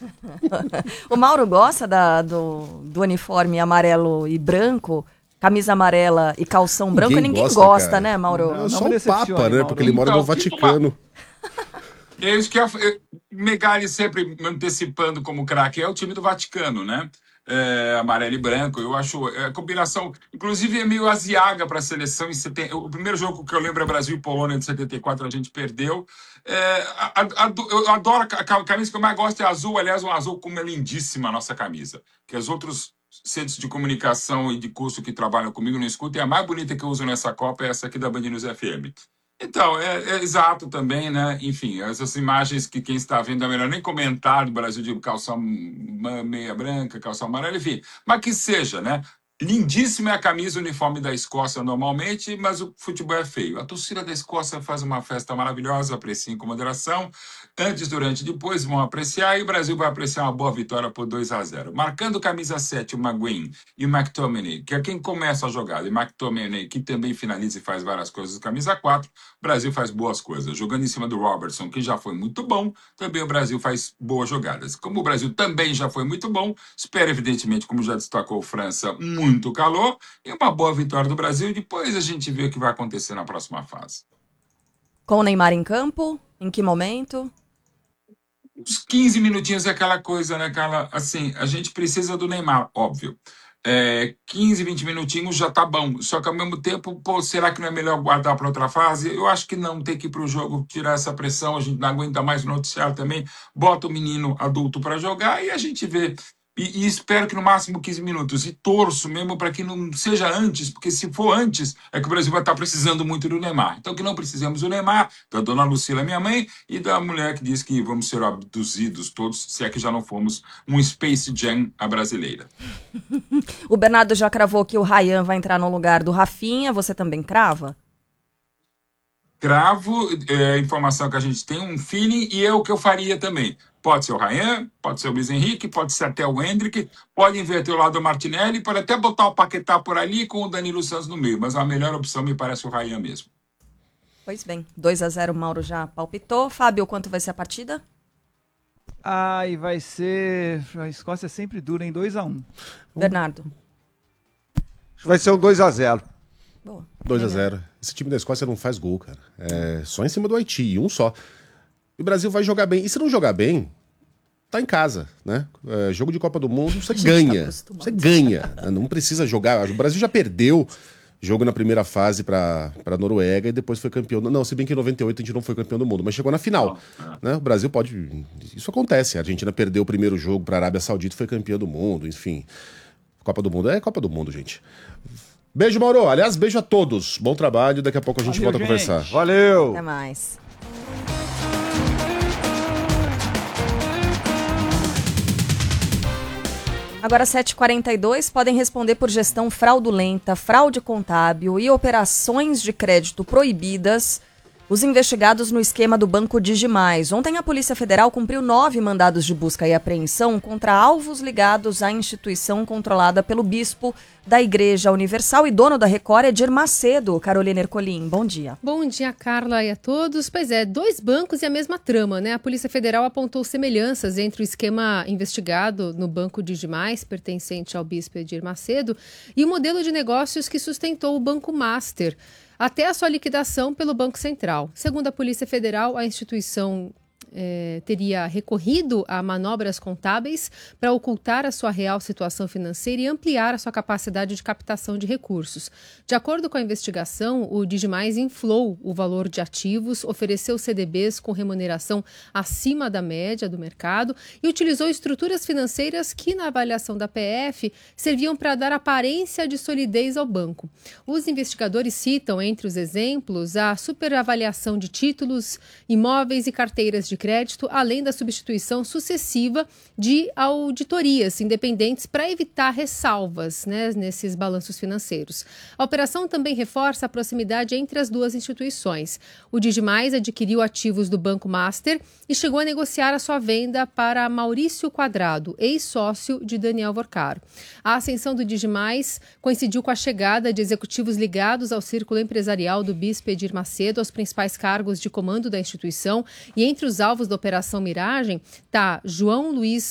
O Mauro gosta do uniforme amarelo e branco, camisa amarela e calção branco. Ninguém gosta, né, Mauro? Não, só o Papa, né? Porque ele mora no Vaticano. É isso que Megali sempre me antecipando como craque. É o time do Vaticano, né? Amarelo e branco. Eu acho a combinação, inclusive, é meio asiaga para a seleção. O primeiro jogo que eu lembro é Brasil e Polônia de 74, a gente perdeu. Eu adoro a camisa que eu mais gosto é azul. Aliás, um azul como é lindíssima a nossa camisa. Que os outros centros de comunicação e de curso que trabalham comigo não escutam. E a mais bonita que eu uso nessa Copa é essa aqui da Band News FM. Então, é exato também, né? Enfim, essas imagens que quem está vendo é melhor nem comentar do Brasil de calção meia branca, calção amarelo, enfim. Mas que seja, né? Lindíssima é a camisa uniforme da Escócia normalmente, mas o futebol é feio. A torcida da Escócia faz uma festa maravilhosa, apreciem com moderação. Antes, durante e depois vão apreciar, e o Brasil vai apreciar uma boa vitória por 2-0. Marcando camisa 7, o Maguire e o McTominay, que é quem começa a jogada, e McTominay, que também finaliza e faz várias coisas, camisa 4, o Brasil faz boas coisas. Jogando em cima do Robertson, que já foi muito bom, também o Brasil faz boas jogadas. Como o Brasil também já foi muito bom, espera, evidentemente, como já destacou França, muito calor, e uma boa vitória do Brasil, e depois a gente vê o que vai acontecer na próxima fase. Com o Neymar em campo? Em que momento? Uns 15 minutinhos é aquela coisa, né? Assim, a gente precisa do Neymar, óbvio. 15, 20 minutinhos já tá bom. Só que ao mesmo tempo, será que não é melhor guardar para outra fase? Eu acho que não, tem que ir para o jogo, tirar essa pressão, a gente não aguenta mais no noticiário também, bota o menino adulto para jogar e a gente vê. E espero que no máximo 15 minutos. E torço mesmo para que não seja antes, porque se for antes, é que o Brasil vai estar precisando muito do Neymar. Então, que não precisamos do Neymar, da dona Lucila, minha mãe, e da mulher que diz que vamos ser abduzidos todos, se é que já não fomos um Space Jam à brasileira. O Bernardo já cravou que o Ryan vai entrar no lugar do Rafinha. Você também crava? Cravo, informação que a gente tem, um feeling, e é o que eu faria também. Pode ser o Ryan, pode ser o Luiz Henrique, pode ser até o Endrick, pode inverter o lado do Martinelli, pode até botar o Paquetá por ali com o Danilo Santos no meio, mas a melhor opção me parece o Ryan mesmo. Pois bem, 2-0 o Mauro já palpitou. Fábio, quanto vai ser a partida? E vai ser... A Escócia é sempre dura, em 2-1. Bernardo. Acho que vai ser um 2-0. 2-0. Esse time da Escócia não faz gol, cara. Só em cima do Haiti, um só. E o Brasil vai jogar bem. E se não jogar bem, tá em casa, né? Jogo de Copa do Mundo, você ganha. Você ganha. Não precisa jogar. O Brasil já perdeu jogo na primeira fase pra Noruega e depois foi campeão. Não, se bem que em 98 a gente não foi campeão do mundo, mas chegou na final. Né? O Brasil pode... Isso acontece. A Argentina perdeu o primeiro jogo pra Arábia Saudita e foi campeão do mundo, enfim. Copa do Mundo é Copa do Mundo, gente. Beijo, Mauro. Aliás, beijo a todos. Bom trabalho. Daqui a pouco a gente volta a conversar. Valeu. Até mais. Agora 7h42, podem responder por gestão fraudulenta, fraude contábil e operações de crédito proibidas os investigados no esquema do Banco Digimais. Ontem a Polícia Federal cumpriu 9 mandados de busca e apreensão contra alvos ligados à instituição controlada pelo bispo da Igreja Universal e dono da Record, Edir Macedo. Carolina Ercolim, bom dia. Bom dia, Carla, e a todos. Pois é, 2 bancos e a mesma trama, né? A Polícia Federal apontou semelhanças entre o esquema investigado no Banco Digimais, pertencente ao bispo Edir Macedo, e o modelo de negócios que sustentou o Banco Master, até a sua liquidação pelo Banco Central. Segundo a Polícia Federal, a instituição teria recorrido a manobras contábeis para ocultar a sua real situação financeira e ampliar a sua capacidade de captação de recursos. De acordo com a investigação, o Digimais inflou o valor de ativos, ofereceu CDBs com remuneração acima da média do mercado e utilizou estruturas financeiras que, na avaliação da PF, serviam para dar aparência de solidez ao banco. Os investigadores citam, entre os exemplos, a superavaliação de títulos, imóveis e carteiras de crédito, além da substituição sucessiva de auditorias independentes para evitar ressalvas, né, nesses balanços financeiros. A operação também reforça a proximidade entre as duas instituições. O Digimais adquiriu ativos do Banco Master e chegou a negociar a sua venda para Maurício Quadrado, ex-sócio de Daniel Vorcaro. A ascensão do Digimais coincidiu com a chegada de executivos ligados ao círculo empresarial do bispo Edir Macedo aos principais cargos de comando da instituição, e entre os alvos da Operação Miragem está João Luiz